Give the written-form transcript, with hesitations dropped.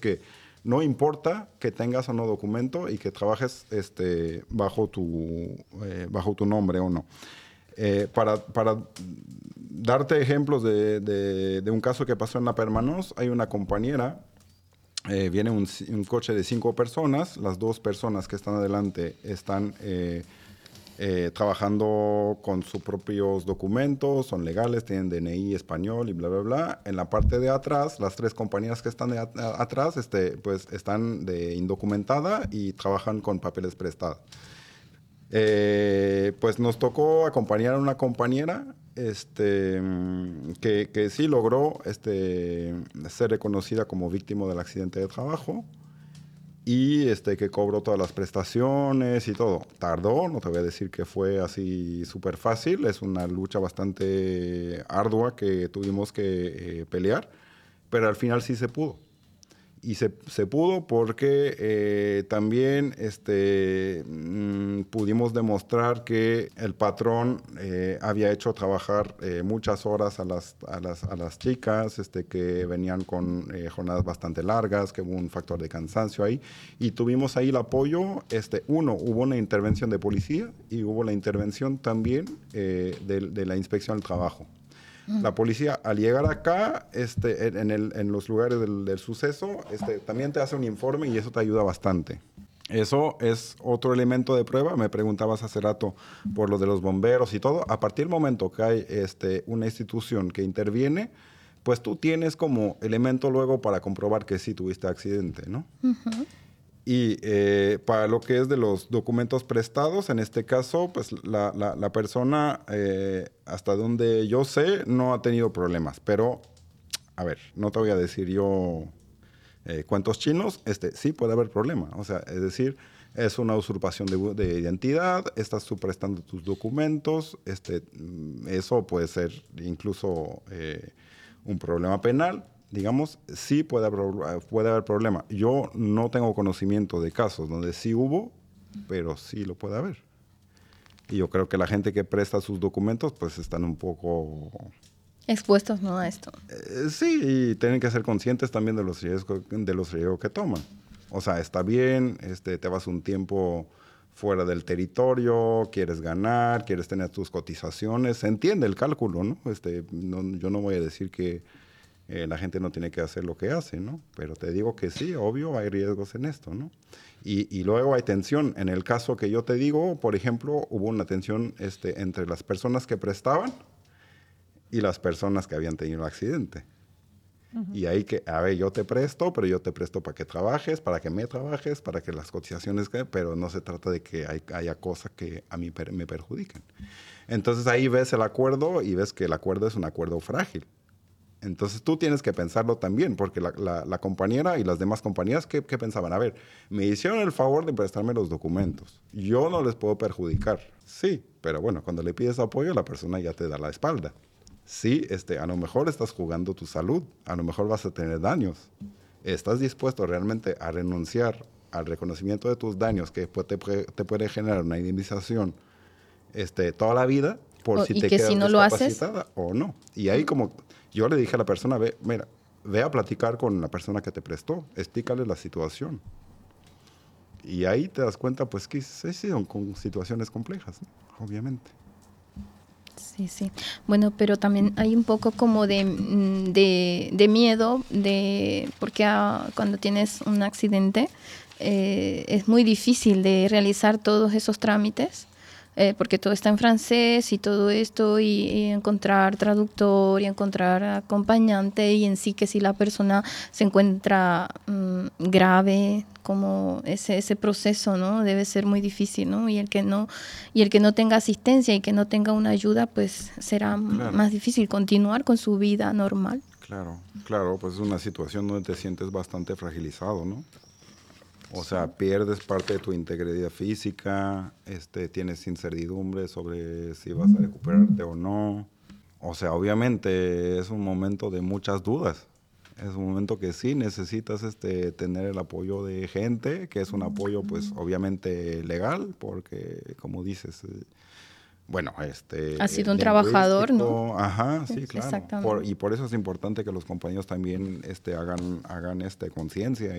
que no importa que tengas o no documento y que trabajes bajo tu nombre o no. Para darte ejemplos de un caso que pasó en La Permanós, hay una compañera, viene un coche de 5 personas, las 2 personas que están adelante están trabajando con sus propios documentos, son legales, tienen DNI español y bla, bla, bla. En la parte de atrás, las 3 compañeras que están atrás pues están indocumentada y trabajan con papeles prestados. Pues nos tocó acompañar a una compañera que sí logró ser reconocida como víctima del accidente de trabajo y que cobró todas las prestaciones y todo. Tardó, no te voy a decir que fue así súper fácil, es una lucha bastante ardua que tuvimos que pelear, pero al final sí se pudo. Y se pudo porque también pudimos demostrar que el patrón había hecho trabajar muchas horas a las chicas, que venían con jornadas bastante largas, que hubo un factor de cansancio ahí. Y tuvimos ahí el apoyo. Hubo una intervención de policía y hubo la intervención también de la inspección del trabajo. La policía, al llegar acá, en los lugares del suceso, también te hace un informe y eso te ayuda bastante. Eso es otro elemento de prueba. Me preguntabas hace rato por lo de los bomberos y todo. A partir del momento que hay una institución que interviene, pues tú tienes como elemento luego para comprobar que sí tuviste accidente, ¿no? Uh-huh. Y para lo que es de los documentos prestados, en este caso, pues la persona, hasta donde yo sé, no ha tenido problemas. Pero, a ver, no te voy a decir yo cuentos chinos, sí puede haber problema. O sea, es decir, es una usurpación de identidad, estás suprestando tus documentos, eso puede ser incluso un problema penal. Digamos, sí puede haber problema. Yo no tengo conocimiento de casos donde sí hubo, pero sí lo puede haber. Y yo creo que la gente que presta sus documentos, pues están un poco expuestos, ¿no?, a esto. Sí, y tienen que ser conscientes también de los riesgos que toman. O sea, está bien, te vas un tiempo fuera del territorio, quieres ganar, quieres tener tus cotizaciones. Se entiende el cálculo, ¿no? Yo no voy a decir que la gente no tiene que hacer lo que hace, ¿no? Pero te digo que sí, obvio, hay riesgos en esto, ¿no? Y luego hay tensión. En el caso que yo te digo, por ejemplo, hubo una tensión entre las personas que prestaban y las personas que habían tenido el accidente. Uh-huh. Y ahí que, a ver, yo te presto, pero yo te presto para que trabajes, para que me trabajes, para que las cotizaciones queden, pero no se trata de que haya cosas que a mí me perjudiquen. Entonces ahí ves el acuerdo y ves que el acuerdo es un acuerdo frágil. Entonces tú tienes que pensarlo también, porque la compañera y las demás compañías, ¿qué pensaban? A ver, me hicieron el favor de prestarme los documentos. Yo no les puedo perjudicar. Sí, pero bueno, cuando le pides apoyo, la persona ya te da la espalda. Sí, a lo mejor estás jugando tu salud, a lo mejor vas a tener daños. ¿Estás dispuesto realmente a renunciar al reconocimiento de tus daños que te puede generar una indemnización toda la vida por si te quedas si no discapacitada o no? Y ahí como yo le dije a la persona, ve a platicar con la persona que te prestó, explícale la situación. Y ahí te das cuenta pues que sí son con situaciones complejas, ¿no? Obviamente. Sí, sí. Bueno, pero también hay un poco como de miedo, porque cuando tienes un accidente es muy difícil de realizar todos esos trámites, porque todo está en francés y todo esto, y encontrar traductor y encontrar acompañante, y en sí que si la persona se encuentra grave, como ese proceso, ¿no? Debe ser muy difícil, ¿no? Y el que no tenga asistencia y que no tenga una ayuda, pues será más difícil continuar con su vida normal. Claro, pues es una situación donde te sientes bastante fragilizado, ¿no? O sea, pierdes parte de tu integridad física, tienes incertidumbre sobre si vas a recuperarte o no. O sea, obviamente es un momento de muchas dudas. Es un momento que sí necesitas tener el apoyo de gente, que es un apoyo pues obviamente legal, porque como dices, bueno, ha sido un trabajador, ¿no? Ajá, sí, claro. Exactamente. Y por eso es importante que los compañeros también hagan conciencia